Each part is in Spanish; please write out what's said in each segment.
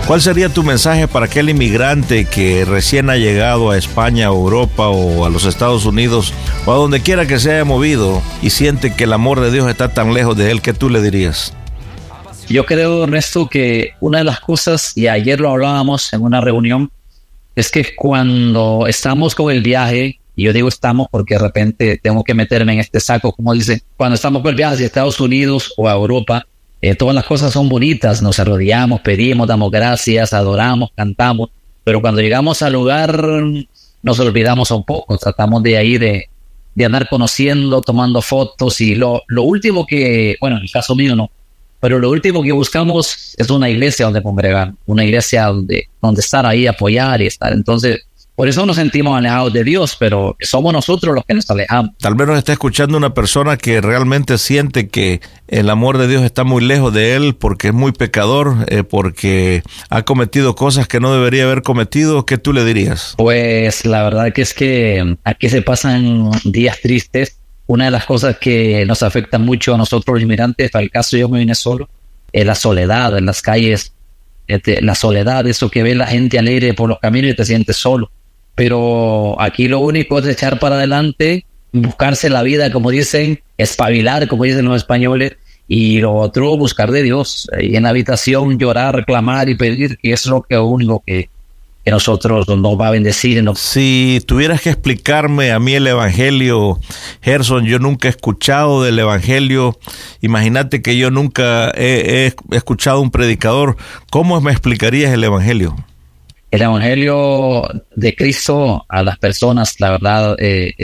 ¿Cuál sería tu mensaje para aquel inmigrante que recién ha llegado a España o Europa o a los Estados Unidos o a donde quiera que se haya movido y siente que el amor de Dios está tan lejos de él? ¿Qué tú le dirías? Yo creo, Ernesto, que una de las cosas, y ayer lo hablábamos en una reunión, es que cuando estamos con el viaje, y yo digo estamos porque de repente tengo que meterme en este saco, como dice, cuando estamos con el viaje hacia Estados Unidos o a Europa, todas las cosas son bonitas, nos arrodillamos, pedimos, damos gracias, adoramos, cantamos, pero cuando llegamos al lugar nos olvidamos un poco, tratamos de ahí de andar conociendo, tomando fotos, y lo último que, bueno, en el caso mío no, pero lo último que buscamos es una iglesia donde congregar, una iglesia donde estar ahí, apoyar y estar. Entonces, por eso nos sentimos alejados de Dios, pero somos nosotros los que nos alejamos. Tal vez nos está escuchando una persona que realmente siente que el amor de Dios está muy lejos de él porque es muy pecador, porque ha cometido cosas que no debería haber cometido. ¿Qué tú le dirías? Pues la verdad que es que aquí se pasan días tristes. Una de las cosas que nos afecta mucho a nosotros los inmigrantes, para el caso yo me vine solo, es la soledad en las calles, la soledad, eso que ve la gente alegre por los caminos y te sientes solo. Pero aquí lo único es echar para adelante, buscarse la vida, como dicen, espabilar, como dicen los españoles, y lo otro, buscar de Dios, y en la habitación llorar, reclamar y pedir, que es lo único que nosotros nos va a bendecir. Si tuvieras que explicarme a mí el Evangelio, Gerson, yo nunca he escuchado del Evangelio. Imagínate que yo nunca he escuchado un predicador. ¿Cómo me explicarías el Evangelio? El Evangelio de Cristo a las personas, la verdad,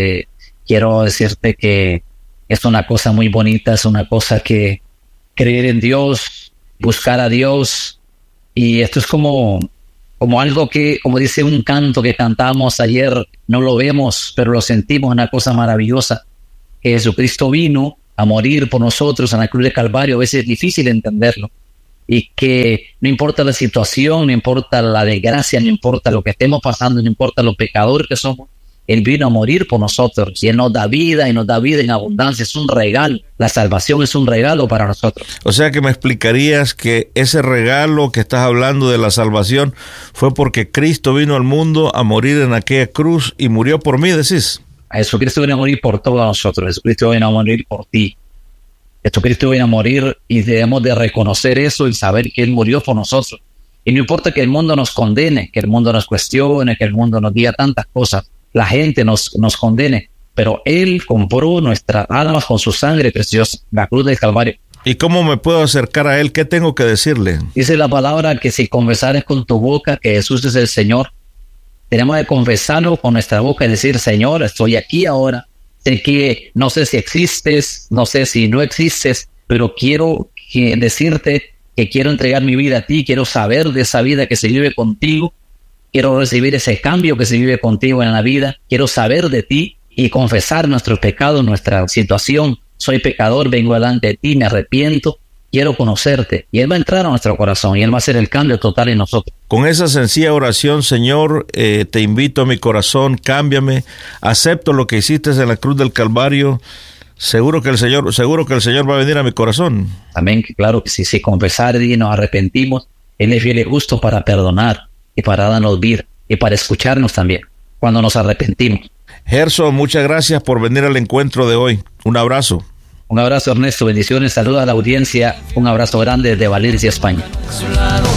quiero decirte que es una cosa muy bonita, es una cosa que creer en Dios, buscar a Dios, y esto es como algo que, como dice un canto que cantamos ayer, no lo vemos, pero lo sentimos, una cosa maravillosa, que Jesucristo vino a morir por nosotros en la cruz de Calvario. A veces es difícil entenderlo, y que no importa la situación, no importa la desgracia, no importa lo que estemos pasando, no importa lo pecadores que somos, Él vino a morir por nosotros, y Él nos da vida, y nos da vida en abundancia. Es un regalo, la salvación es un regalo para nosotros. O sea que me explicarías que ese regalo que estás hablando de la salvación fue porque Cristo vino al mundo a morir en aquella cruz y murió por mí, decís. Jesucristo vino a morir por todos nosotros, Jesucristo vino a morir por ti. Jesucristo vino a morir, y debemos de reconocer eso y saber que Él murió por nosotros. Y no importa que el mundo nos condene, que el mundo nos cuestione, que el mundo nos diga tantas cosas, la gente nos condene, pero Él compró nuestras almas con su sangre preciosa, la cruz del Calvario. ¿Y cómo me puedo acercar a Él? ¿Qué tengo que decirle? Dice la palabra que si confesares con tu boca que Jesús es el Señor, tenemos que confesarlo con nuestra boca y decir: Señor, estoy aquí ahora. Sé que no sé si existes, no sé si no existes, pero quiero decirte que quiero entregar mi vida a ti, quiero saber de esa vida que se vive contigo, quiero recibir ese cambio que se vive contigo en la vida, quiero saber de ti y confesar nuestros pecados, nuestra situación. Soy pecador, vengo delante de ti, me arrepiento, quiero conocerte. Y Él va a entrar a nuestro corazón y Él va a hacer el cambio total en nosotros. Con esa sencilla oración: Señor, te invito a mi corazón, cámbiame, acepto lo que hiciste en la cruz del Calvario, seguro que el Señor va a venir a mi corazón. Amén, claro que sí, si confesar y nos arrepentimos, Él es fiel y justo para perdonar y para darnos vida y para escucharnos también cuando nos arrepentimos. Gerson, muchas gracias por venir al encuentro de hoy. Un abrazo. Un abrazo, Ernesto, bendiciones, saludos a la audiencia, un abrazo grande desde Valencia, España.